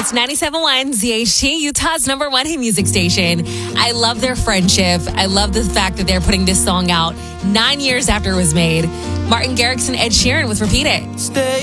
It's 97.1 ZHT, Utah's number one hit music station. I love their friendship. I love the fact that they're putting this song out 9 years after it was made. Martin Garrix and Ed Sheeran with Repeat It. Stay